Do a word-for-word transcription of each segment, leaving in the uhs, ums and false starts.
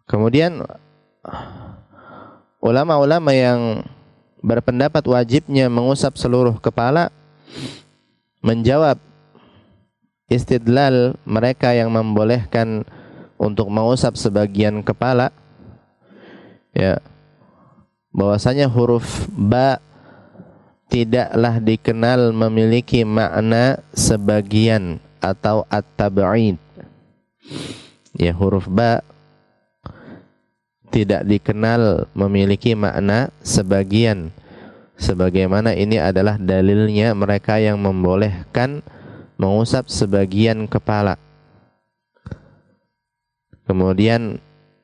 Kemudian ulama-ulama yang berpendapat wajibnya mengusap seluruh kepala menjawab istidlal mereka yang membolehkan untuk mengusap sebagian kepala, ya, bahwasanya huruf ba tidaklah dikenal memiliki makna sebagian atau at-tab'id. Ya, huruf ba tidak dikenal memiliki makna sebagian, sebagaimana ini adalah dalilnya mereka yang membolehkan mengusap sebagian kepala. Kemudian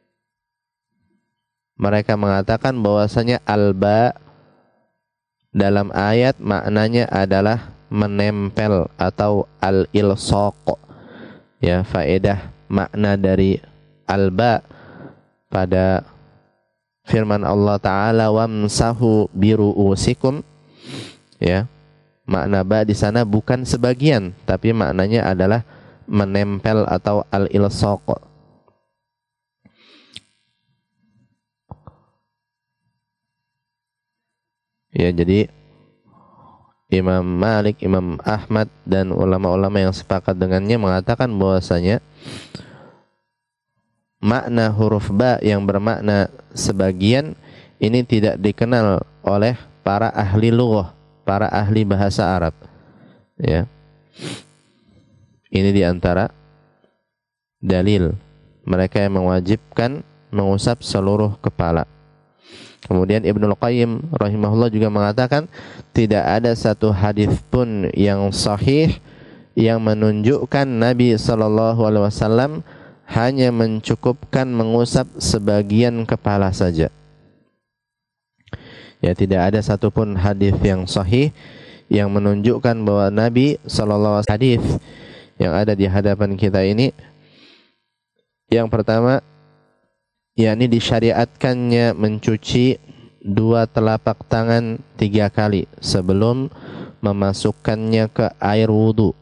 mereka mengatakan bahwasanya alba dalam ayat maknanya adalah menempel atau al-ilsaq. Ya, faedah makna dari alba pada firman Allah Ta'ala wamsahu biru'usikum, ya, makna ba di sana bukan sebagian, tapi maknanya adalah menempel atau al-ilsaq. Ya, jadi Imam Malik, Imam Ahmad dan ulama-ulama yang sepakat dengannya mengatakan bahwasanya makna huruf ba yang bermakna sebagian ini tidak dikenal oleh para ahli lughah, para ahli bahasa Arab. Ya. Ini diantara dalil mereka yang mewajibkan mengusap seluruh kepala. Kemudian Ibnul Qayyim rahimahullah juga mengatakan tidak ada satu hadis pun yang sahih yang menunjukkan Nabi sallallahu alaihi wasallam hanya mencukupkan mengusap sebagian kepala saja. Ya, tidak ada satupun hadis yang sahih yang menunjukkan bahwa Nabi sallallahu alaihi wasallam, hadis yang ada di hadapan kita ini, yang pertama yakni disyariatkannya mencuci dua telapak tangan tiga kali sebelum memasukkannya ke air wudu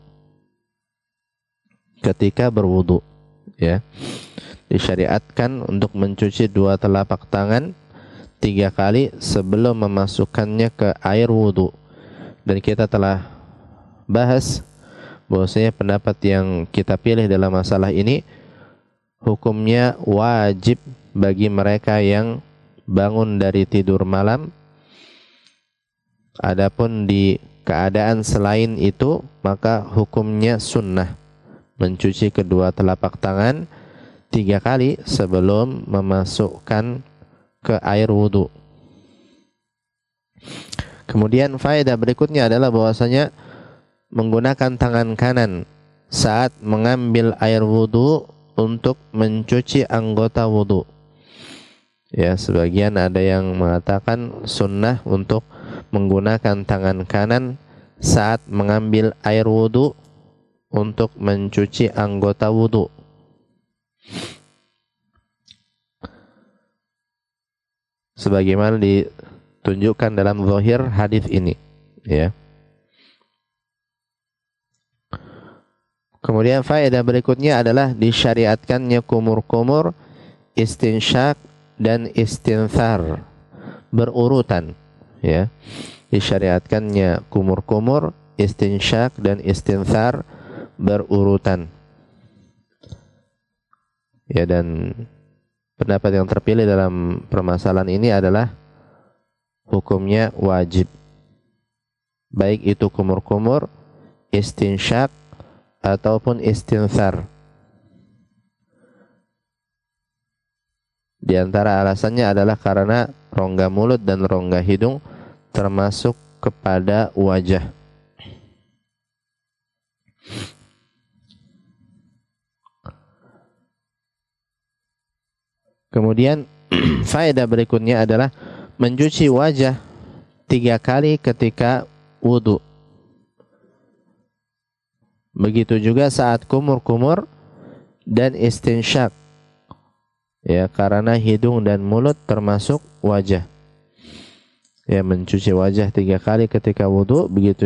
ketika berwudu. Ya, disyariatkan untuk mencuci dua telapak tangan tiga kali sebelum memasukkannya ke air wudu. Dan kita telah bahas bahwasanya pendapat yang kita pilih dalam masalah ini hukumnya wajib bagi mereka yang bangun dari tidur malam. Adapun di keadaan selain itu maka hukumnya sunnah mencuci kedua telapak tangan tiga kali sebelum memasukkan ke air wudu. Kemudian faedah berikutnya adalah bahwasanya menggunakan tangan kanan saat mengambil air wudu untuk mencuci anggota wudu. Ya, sebagian ada yang mengatakan sunnah untuk menggunakan tangan kanan saat mengambil air wudu untuk mencuci anggota wudu. Sebagaimana ditunjukkan dalam zahir hadis ini, ya. Kemudian faedah berikutnya adalah disyariatkannya kumur-kumur, istinsyak dan istinthar berurutan, ya. Disyariatkannya kumur-kumur, istinsyak dan istinthar berurutan. Ya, dan pendapat yang terpilih dalam permasalahan ini adalah hukumnya wajib. Baik itu kumur-kumur, istinsyak ataupun istinthar. Di antara alasannya adalah karena rongga mulut dan rongga hidung termasuk kepada wajah. Kemudian faedah berikutnya adalah mencuci wajah tiga kali ketika wudu. Begitu juga saat kumur-kumur dan istinsyak. Ya, karena hidung dan mulut termasuk wajah. Ya, mencuci wajah tiga kali ketika wudu, begitu